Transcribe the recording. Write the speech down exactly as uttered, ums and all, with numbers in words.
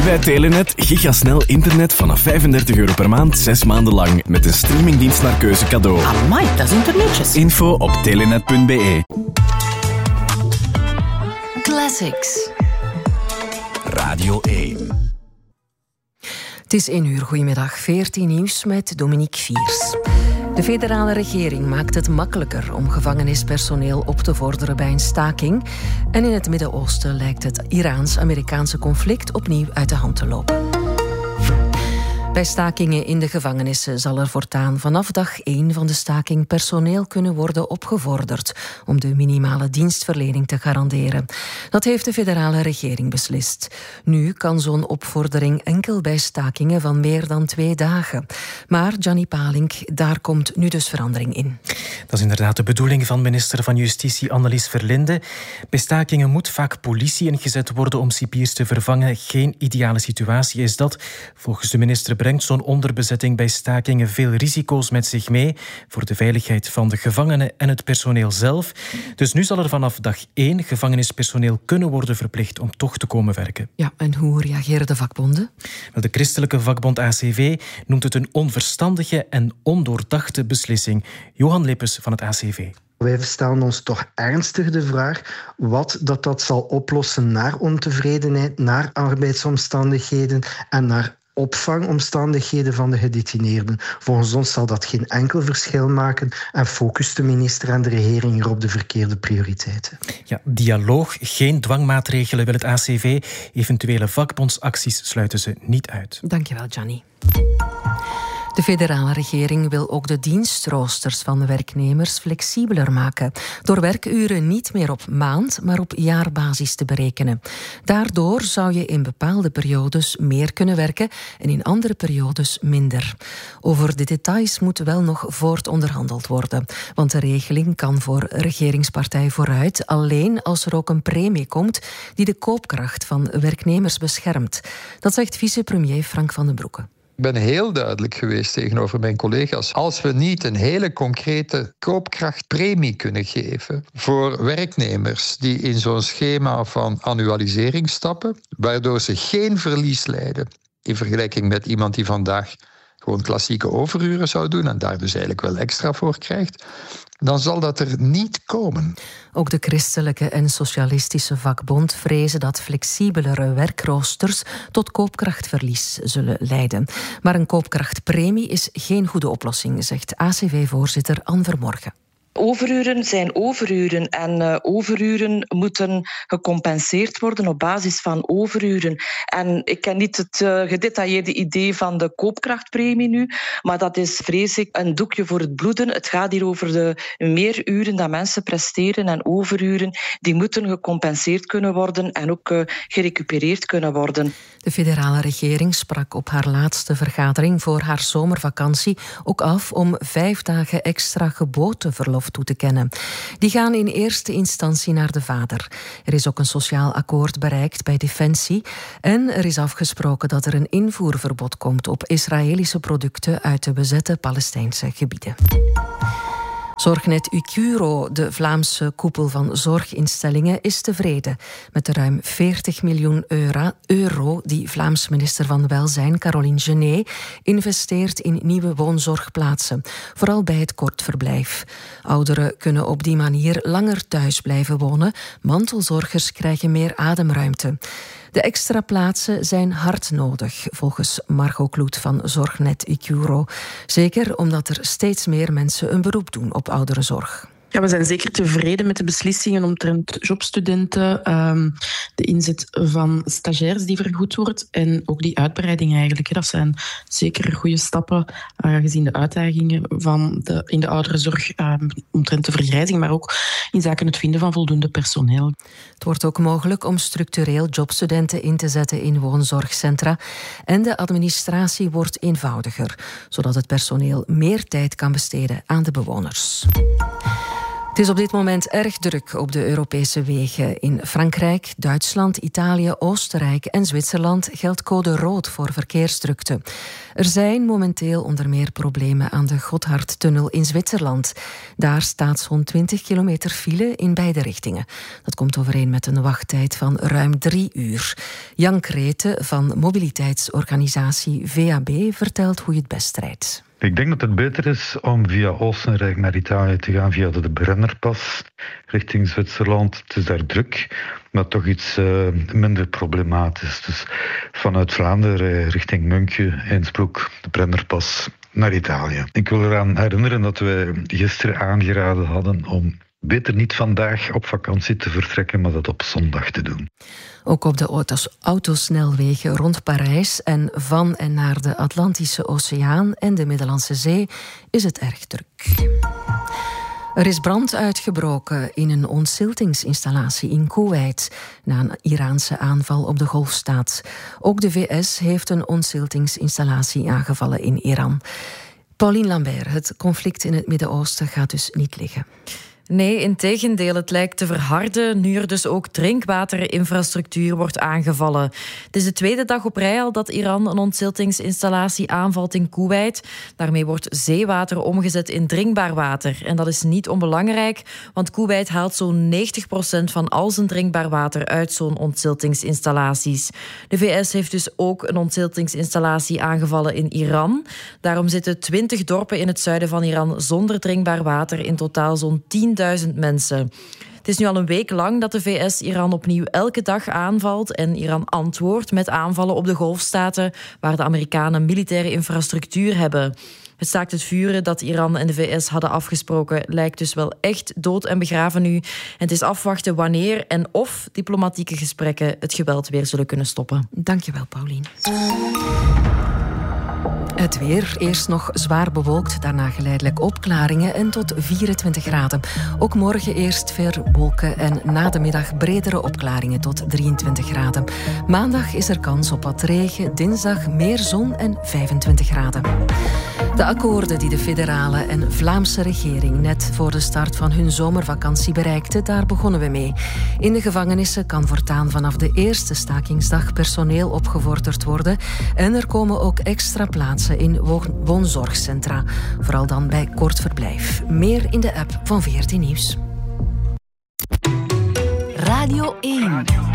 Bij Telenet gigasnel internet vanaf vijfendertig euro per maand, zes maanden lang. Met een streamingdienst naar keuze cadeau. Amai, dat is internetjes. Info op telenet punt b e. Classics. Radio één. Het is één uur. Goedemiddag. veertien nieuws met Dominique Viers. De federale regering maakt het makkelijker om gevangenispersoneel op te vorderen bij een staking. En in het Midden-Oosten lijkt het Iraans-Amerikaanse conflict opnieuw uit de hand te lopen. Bij stakingen in de gevangenissen zal er voortaan vanaf dag één van de staking personeel kunnen worden opgevorderd om de minimale dienstverlening te garanderen. Dat heeft de federale regering beslist. Nu kan zo'n opvordering enkel bij stakingen van meer dan twee dagen. Maar Gianni Palink, daar komt nu dus verandering in. Dat is inderdaad de bedoeling van minister van Justitie Annelies Verlinde. Bij stakingen moet vaak politie ingezet worden om cipiers te vervangen. Geen ideale situatie is dat. Volgens de minister brengt zo'n onderbezetting bij stakingen veel risico's met zich mee voor de veiligheid van de gevangenen en het personeel zelf. Dus nu zal er vanaf dag één gevangenispersoneel kunnen worden verplicht om toch te komen werken. Ja, en hoe reageren de vakbonden? De christelijke vakbond A C V noemt het een onverstandige en ondoordachte beslissing. Johan Lippes van het A C V. Wij stellen ons toch ernstig de vraag wat dat, dat zal oplossen naar ontevredenheid, naar arbeidsomstandigheden en naar opvangomstandigheden van de gedetineerden. Volgens ons zal dat geen enkel verschil maken en focust de minister en de regering hier op de verkeerde prioriteiten. Ja, dialoog, geen dwangmaatregelen wil het A C V. Eventuele vakbondsacties sluiten ze niet uit. Dankjewel, Gianni. De federale regering wil ook de dienstroosters van werknemers flexibeler maken, door werkuren niet meer op maand, maar op jaarbasis te berekenen. Daardoor zou je in bepaalde periodes meer kunnen werken en in andere periodes minder. Over de details moet wel nog voortonderhandeld worden, want de regeling kan voor regeringspartij Vooruit alleen als er ook een premie komt die de koopkracht van werknemers beschermt. Dat zegt vicepremier Frank van den Broeke. Ik ben heel duidelijk geweest tegenover mijn collega's. Als we niet een hele concrete koopkrachtpremie kunnen geven voor werknemers die in zo'n schema van annualisering stappen, waardoor ze geen verlies lijden in vergelijking met iemand die vandaag gewoon klassieke overuren zou doen en daar dus eigenlijk wel extra voor krijgt, dan zal dat er niet komen. Ook de christelijke en socialistische vakbond vrezen dat flexibelere werkroosters tot koopkrachtverlies zullen leiden. Maar een koopkrachtpremie is geen goede oplossing, zegt A C V-voorzitter Anne Vermorgen. Overuren zijn overuren en uh, overuren moeten gecompenseerd worden op basis van overuren. En ik ken niet het uh, gedetailleerde idee van de koopkrachtpremie nu, maar dat is, vrees ik, een doekje voor het bloeden. Het gaat hier over de meeruren dat mensen presteren en overuren die moeten gecompenseerd kunnen worden en ook uh, gerecupereerd kunnen worden. De federale regering sprak op haar laatste vergadering voor haar zomervakantie ook af om vijf dagen extra geboorteverlof toe te kennen. Die gaan in eerste instantie naar de vader. Er is ook een sociaal akkoord bereikt bij Defensie en er is afgesproken dat er een invoerverbod komt op Israëlische producten uit de bezette Palestijnse gebieden. Zorgnet Ucuro, de Vlaamse koepel van zorginstellingen, is tevreden met de ruim veertig miljoen euro die Vlaams minister van Welzijn Caroline Genet investeert in nieuwe woonzorgplaatsen, vooral bij het kortverblijf. Ouderen kunnen op die manier langer thuis blijven wonen, mantelzorgers krijgen meer ademruimte. De extra plaatsen zijn hard nodig, volgens Margot Kloet van Zorgnet Ucuro. Zeker omdat er steeds meer mensen een beroep doen op ouderenzorg. Ja, we zijn zeker tevreden met de beslissingen omtrent jobstudenten, um, de inzet van stagiairs die vergoed wordt en ook die uitbreiding eigenlijk. Dat zijn zeker goede stappen, uh, gezien de uitdagingen van de, in de ouderenzorg um, omtrent de vergrijzing, maar ook in zaken het vinden van voldoende personeel. Het wordt ook mogelijk om structureel jobstudenten in te zetten in woonzorgcentra en de administratie wordt eenvoudiger, zodat het personeel meer tijd kan besteden aan de bewoners. Het Het is op dit moment erg druk op de Europese wegen. In Frankrijk, Duitsland, Italië, Oostenrijk en Zwitserland geldt code rood voor verkeersdrukte. Er zijn momenteel onder meer problemen aan de Gotthardtunnel in Zwitserland. Daar staat zo'n twintig kilometer file in beide richtingen. Dat komt overeen met een wachttijd van ruim drie uur. Jan Krete van mobiliteitsorganisatie V A B vertelt hoe je het best rijdt. Ik denk dat het beter is om via Oostenrijk naar Italië te gaan, via de Brennerpas richting Zwitserland. Het is daar druk, maar toch iets uh, minder problematisch. Dus vanuit Vlaanderen richting München, Innsbruck, de Brennerpas naar Italië. Ik wil eraan herinneren dat wij gisteren aangeraden hadden om beter niet vandaag op vakantie te vertrekken, maar dat op zondag te doen. Ook op de auto's, autosnelwegen rond Parijs en van en naar de Atlantische Oceaan en de Middellandse Zee is het erg druk. Er is brand uitgebroken in een ontziltingsinstallatie in Koeweit na een Iraanse aanval op de Golfstaat. Ook de V S heeft een ontziltingsinstallatie aangevallen in Iran. Pauline Lambert, het conflict in het Midden-Oosten gaat dus niet liggen. Nee, integendeel, het lijkt te verharden nu er dus ook drinkwaterinfrastructuur wordt aangevallen. Het is de tweede dag op rij al dat Iran een ontziltingsinstallatie aanvalt in Koeweit. Daarmee wordt zeewater omgezet in drinkbaar water. En dat is niet onbelangrijk, want Koeweit haalt zo'n negentig procent van al zijn drinkbaar water uit zo'n ontziltingsinstallaties. De V S heeft dus ook een ontziltingsinstallatie aangevallen in Iran. Daarom zitten twintig dorpen in het zuiden van Iran zonder drinkbaar water, in totaal zo'n tienduizend mensen. Het is nu al een week lang dat de V S Iran opnieuw elke dag aanvalt en Iran antwoordt met aanvallen op de Golfstaten waar de Amerikanen militaire infrastructuur hebben. Het staakt het vuren dat Iran en de V S hadden afgesproken lijkt dus wel echt dood en begraven nu. En het is afwachten wanneer en of diplomatieke gesprekken het geweld weer zullen kunnen stoppen. Dankjewel, Pauline. Het weer, eerst nog zwaar bewolkt, daarna geleidelijk opklaringen en tot vierentwintig graden. Ook morgen eerst veel wolken en na de middag bredere opklaringen tot drieëntwintig graden. Maandag is er kans op wat regen, dinsdag meer zon en vijfentwintig graden. De akkoorden die de federale en Vlaamse regering net voor de start van hun zomervakantie bereikten, daar begonnen we mee. In de gevangenissen kan voortaan vanaf de eerste stakingsdag personeel opgevorderd worden en er komen ook extra plaatsen in woonzorgcentra, vooral dan bij kort verblijf. Meer in de app van V R T Nieuws. Radio één.